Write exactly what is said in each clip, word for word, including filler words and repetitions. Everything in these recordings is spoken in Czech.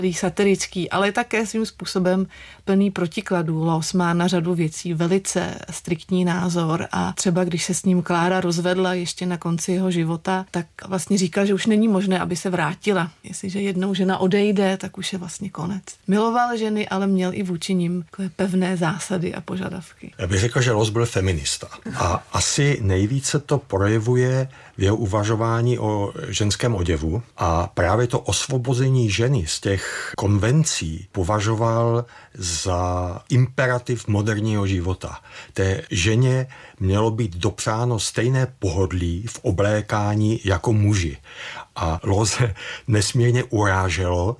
satirický, ale také svým způsobem plný protikladů. Loos má na řadu věcí velice striktní názor a třeba když se s ním Klára rozvedla ještě na konci jeho života, tak vlastně říkal, že už není možné, aby se vrátila. Jestliže jednou žena odejde, tak už je vlastně konec. Miloval ženy, ale měl i vůči nim pevné zásady a požadavky. Já bych řekl, že Loos byl feminista. A asi nejvíce to projevuje v jeho uvažování o ženském oděvu a právě to osvobození ženy z těch konvencí považoval za imperativ moderního života. Té ženě mělo být dopřáno stejné pohodlí v oblékání jako muži. A Loos nesmírně uráželo,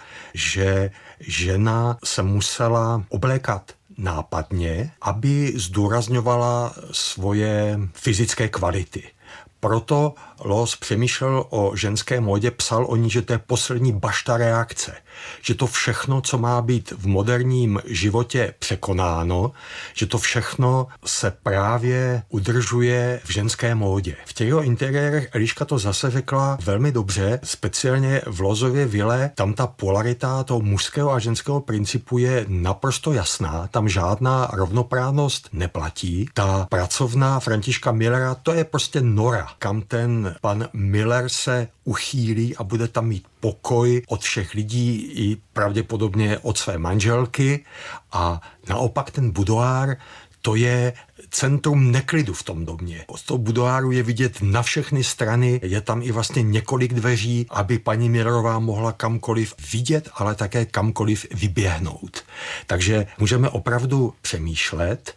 že žena se musela oblékat nápadně, aby zdůrazňovala svoje fyzické kvality. Proto Loos přemýšlel o ženské módě, psal o ní, že to je poslední bašta reakce. Že to všechno, co má být v moderním životě překonáno, že to všechno se právě udržuje v ženské módě. V těch jeho interiérech Eliška to zase řekla velmi dobře, speciálně v Loosově vile, tam ta polarita toho mužského a ženského principu je naprosto jasná, tam žádná rovnoprávnost neplatí. Ta pracovna Františka Millera, to je prostě nora, kam ten pan Miller se uchýlí a bude tam mít pokoj od všech lidí i pravděpodobně od své manželky a naopak ten budoár, to je centrum neklidu v tom domě. Z toho budoáru je vidět na všechny strany, je tam i vlastně několik dveří, aby paní Millerová mohla kamkoliv vidět, ale také kamkoliv vyběhnout. Takže můžeme opravdu přemýšlet,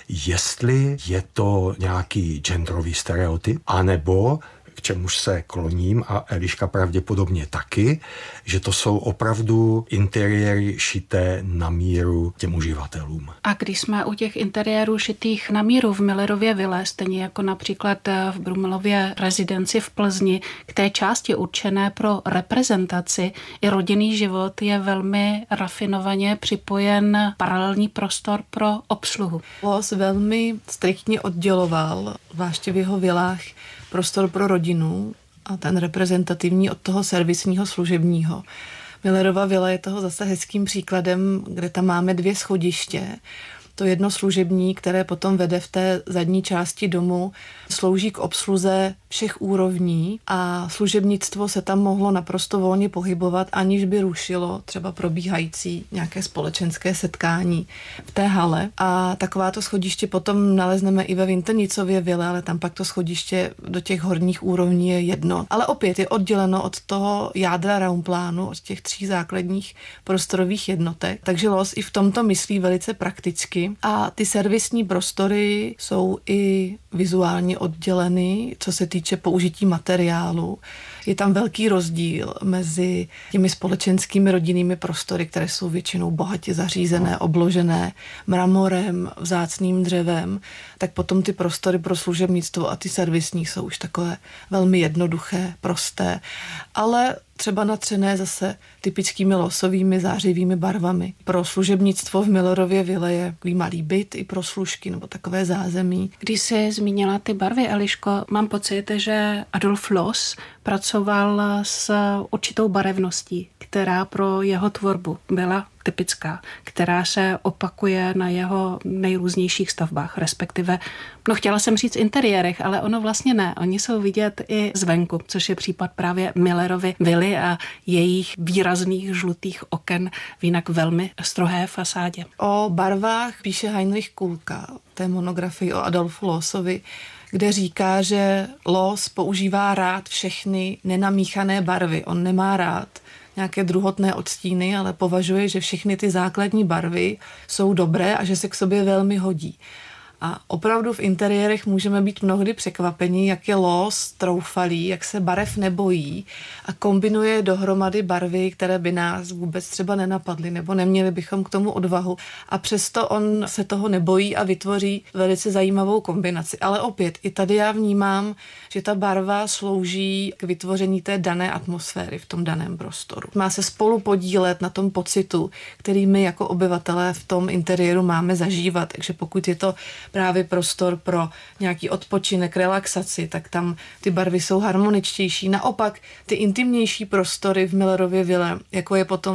jestli je to nějaký genderový stereotyp, anebo k čemuž se kloním a Eliška pravděpodobně taky, že to jsou opravdu interiéry šité na míru těm uživatelům. A když jsme u těch interiérů šitých na míru v Millerově vile, stejně jako například v Brumelově rezidenci v Plzni, k té části určené pro reprezentaci, i rodinný život je velmi rafinovaně připojen paralelní prostor pro obsluhu. Loos velmi striktně odděloval, zvláště v jeho vilách, prostor pro rodinu a ten reprezentativní od toho servisního služebního. Millerova vila je toho zase hezkým příkladem, kde tam máme dvě schodiště. To jedno služební, které potom vede v té zadní části domu, slouží k obsluze všech úrovní a služebnictvo se tam mohlo naprosto volně pohybovat, aniž by rušilo třeba probíhající nějaké společenské setkání v té hale. A takováto schodiště potom nalezneme i ve Vintenicově vile, ale tam pak to schodiště do těch horních úrovní je jedno. Ale opět je odděleno od toho jádra Raumplánu, od těch tří základních prostorových jednotek. Takže Loos i v tomto myslí velice prakticky. A ty servisní prostory jsou i vizuálně odděleny, co se týče použití materiálu. Je tam velký rozdíl mezi těmi společenskými rodinnými prostory, které jsou většinou bohatě zařízené, obložené mramorem, vzácným dřevem, tak potom ty prostory pro služebnictvo a ty servisní jsou už takové velmi jednoduché, prosté, ale třeba natřené zase typickými Loosovými zářivými barvami. Pro služebnictvo v Millerově vile je takový malý byt i pro služky nebo takové zázemí. Když jsi zmínila ty barvy, Eliško, mám pocit, že Adolf Loos pracoval s určitou barevností, která pro jeho tvorbu byla typická, která se opakuje na jeho nejrůznějších stavbách, respektive, no chtěla jsem říct interiérech, ale ono vlastně ne. Oni jsou vidět i zvenku, což je případ právě Millerovy vily a jejich výrazných žlutých oken v jinak velmi strohé fasádě. O barvách píše Heinrich Kulka, té monografii o Adolfu Loosovi, kde říká, že Loos používá rád všechny nenamíchané barvy. On nemá rád nějaké druhotné odstíny, ale považuje, že všechny ty základní barvy jsou dobré a že se k sobě velmi hodí. A opravdu v interiérech můžeme být mnohdy překvapeni, jak je Loos troufalý, jak se barev nebojí a kombinuje dohromady barvy, které by nás vůbec třeba nenapadly, nebo neměli bychom k tomu odvahu. A přesto on se toho nebojí a vytvoří velice zajímavou kombinaci. Ale opět, i tady já vnímám, že ta barva slouží k vytvoření té dané atmosféry v tom daném prostoru. Má se spolu podílet na tom pocitu, který my jako obyvatelé v tom interiéru máme zažívat. Takže pokud je to právě prostor pro nějaký odpočinek, relaxaci, tak tam ty barvy jsou harmoničtější. Naopak ty intimnější prostory v Millerově vile, jako je potom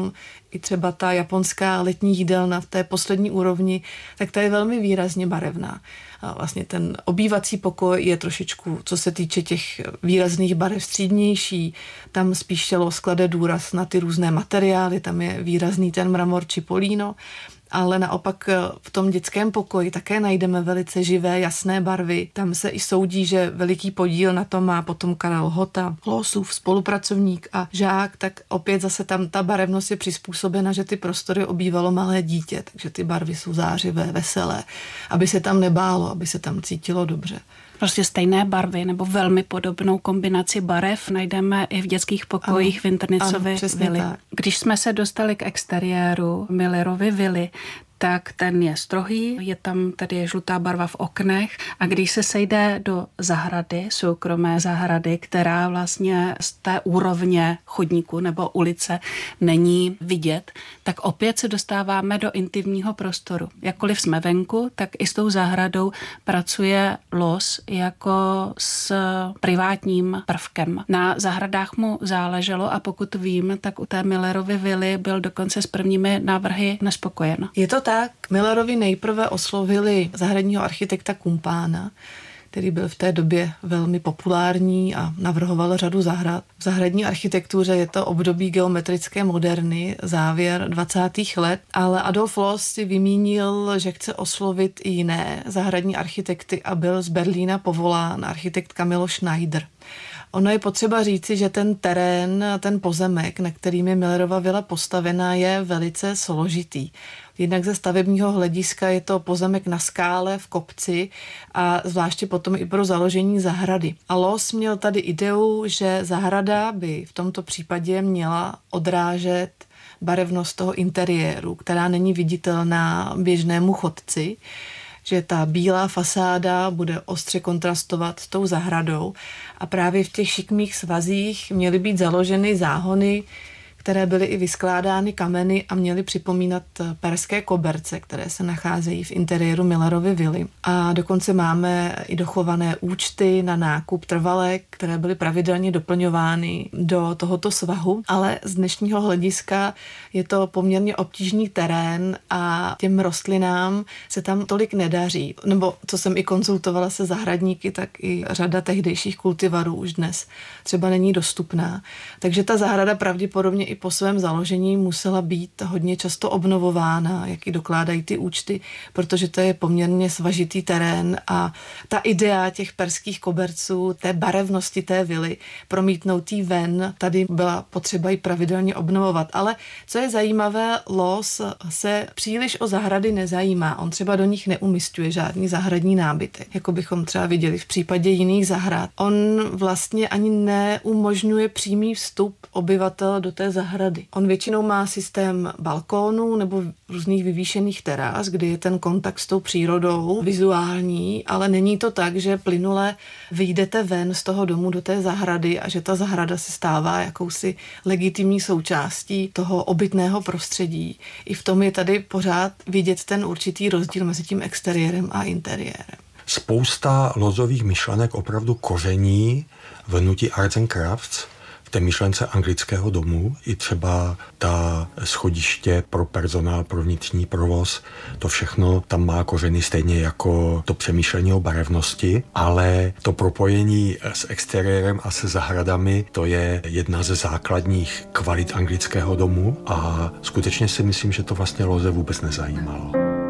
i třeba ta japonská letní jídelna v té poslední úrovni, tak ta je velmi výrazně barevná. A vlastně ten obývací pokoj je trošičku, co se týče těch výrazných barev, střídnější. Tam spíš šlo sklade důraz na ty různé materiály, tam je výrazný ten mramor či políno. Ale naopak v tom dětském pokoji také najdeme velice živé, jasné barvy. Tam se i soudí, že veliký podíl na tom má potom Karel Hota, Loosův spolupracovník a žák, tak opět zase tam ta barevnost je přizpůsobena, že ty prostory obývalo malé dítě, takže ty barvy jsou zářivé, veselé, aby se tam nebálo, aby se tam cítilo dobře. Prostě stejné barvy nebo velmi podobnou kombinaci barev najdeme i v dětských pokojích ano, v Winternitzově vily. Když jsme se dostali k exteriéru Millerovy vily, tak ten je strohý, je tam tady žlutá barva v oknech a když se sejde do zahrady, soukromé zahrady, která vlastně z té úrovně chodníku nebo ulice není vidět, tak opět se dostáváme do intimního prostoru. Jakkoliv jsme venku, tak i s tou zahradou pracuje Loos jako s privátním prvkem. Na zahradách mu záleželo a pokud vím, tak u té Millerovy vily byl dokonce s prvními návrhy nespokojen. Je to tak, Millerovi nejprve oslovili zahradního architekta Kumpána, který byl v té době velmi populární a navrhoval řadu zahrad. V zahradní architektuře je to období geometrické moderny, závěr dvacátých let, ale Adolf Loos si vymínil, že chce oslovit i jiné zahradní architekty a byl z Berlína povolán architekt Camillo Schneider. Ono je potřeba říci, že ten terén, ten pozemek, na kterým je Millerova vila postavená, je velice složitý. Jednak ze stavebního hlediska je to pozemek na skále v kopci a zvláště potom i pro založení zahrady. A Loos měl tady ideu, že zahrada by v tomto případě měla odrážet barevnost toho interiéru, která není viditelná běžnému chodci, že ta bílá fasáda bude ostře kontrastovat s tou zahradou a právě v těch šikmých svazích měly být založeny záhony, které byly i vyskládány kameny a měly připomínat perské koberce, které se nacházejí v interiéru Millerovy vily. A dokonce máme i dochované účty na nákup trvalek, které byly pravidelně doplňovány do tohoto svahu, ale z dnešního hlediska je to poměrně obtížný terén a těm rostlinám se tam tolik nedaří. Nebo co jsem i konzultovala se zahradníky, tak i řada tehdejších kultivarů už dnes třeba není dostupná. Takže ta zahrada pravděpodobně i po svém založení musela být hodně často obnovována, jak i dokládají ty účty, protože to je poměrně svažitý terén a ta idea těch perských koberců, té barevnosti té vily, promítnout jí ven, tady byla potřeba ji pravidelně obnovovat. Ale co je zajímavé, Loos se příliš o zahrady nezajímá. On třeba do nich neumísťuje žádný zahradní nábytek, jako bychom třeba viděli v případě jiných zahrad. On vlastně ani neumožňuje přímý vstup obyvatel do té zahrady. Zahrady. On většinou má systém balkónů nebo různých vyvýšených teras, kdy je ten kontakt s tou přírodou vizuální, ale není to tak, že plynule vyjdete ven z toho domu do té zahrady a že ta zahrada se stává jakousi legitimní součástí toho obytného prostředí. I v tom je tady pořád vidět ten určitý rozdíl mezi tím exteriérem a interiérem. Spousta Loosových myšlenek opravdu koření v hnutí Arts and Crafts, té myšlence anglického domu, i třeba ta schodiště pro personál, pro vnitřní provoz, to všechno tam má kořeny stejně jako to přemýšlení o barevnosti, ale to propojení s exteriérem a se zahradami, to je jedna ze základních kvalit anglického domu a skutečně si myslím, že to vlastně Loose vůbec nezajímalo.